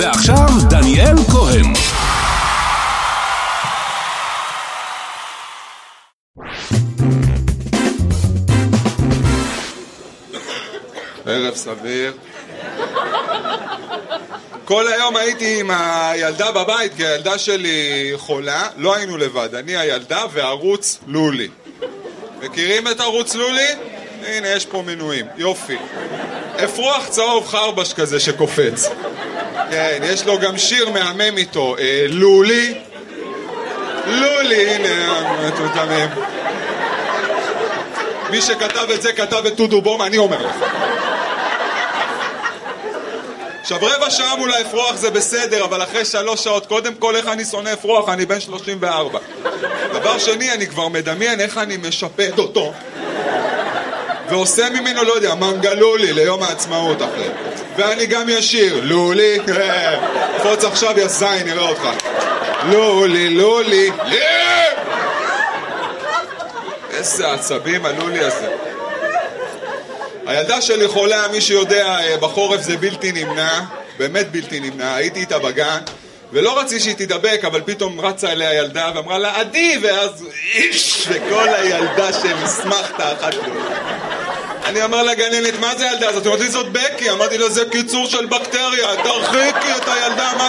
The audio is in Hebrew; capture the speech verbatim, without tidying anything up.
ועכשיו דניאל כהן. ערב סביר. כל היום הייתי עם הילדה בבית, כי הילדה שלי חולה, לא היינו לבד, אני הילדה וערוץ לולי. מכירים את ערוץ לולי? הנה, יש פה מנויים, יופי. אפרוח צהוב חרבש כזה שקופץ. כן, יש לו גם שיר מהמם איתו, אה, לולי. לולי, הנה, מטומטמים. מי שכתב את זה כתב את טודו בום, אני אומר לך. עכשיו רבע שעה מול האפרוח זה בסדר, אבל אחרי שלוש שעות, קודם כל איך אני שונא אפרוח, אני בן שלושים וארבע. דבר שני, אני כבר מדמיין איך אני משפט אותו ועושה ממנו, לא יודע, מנגלולי ליום העצמאות אחרי. ואני גם ישיר, לולי, קפוץ עכשיו יא זין, נראה אותך. לולי, לולי, איזה עצבים הלולי הזה. הילדה שלי חולה, מי שיודע, בחורף זה בלתי נמנע, באמת בלתי נמנע, הייתי איתה בגן, ולא רציתי שהיא תדבק, אבל פתאום רצה אליה ילדה ואמרה לה, עדי, ואז איש, וכל הילדה שמסמכת אחת לו. אני אמר לגננת, מה זה ילדה הזאת? אמרתי, זאת בקי, אמרתי לה, זה קיצור של בקטריה, תרחיקי את הילדה, מה